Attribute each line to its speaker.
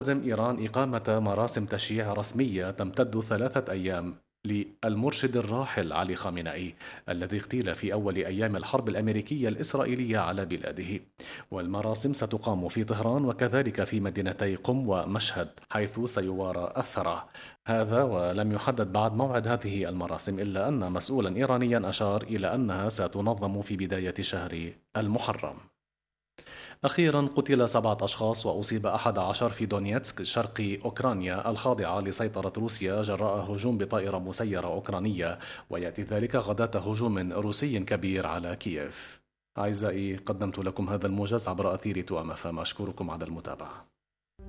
Speaker 1: تلزم إيران إقامة مراسم تشييع رسمية تمتد 3 أيام للمرشد الراحل علي خامنئي الذي اغتيل في أول أيام الحرب الأمريكية الإسرائيلية على بلاده. والمراسم ستقام في طهران وكذلك في مدينتي قم ومشهد حيث سيوارى الثرى. هذا ولم يحدد بعد موعد هذه المراسم، إلا أن مسؤولا إيرانيا أشار إلى أنها ستنظم في بداية شهر المحرم. أخيرا قتل 7 أشخاص وأصيب 11 في دونيتسك شرق أوكرانيا الخاضعة لسيطرة روسيا جراء هجوم بطائرة مسيرة أوكرانية، ويأتي ذلك غداة هجوم روسي كبير على كييف. أعزائي، قدمت لكم هذا الموجز عبر أثير توأم FM. أشكركم على المتابعة.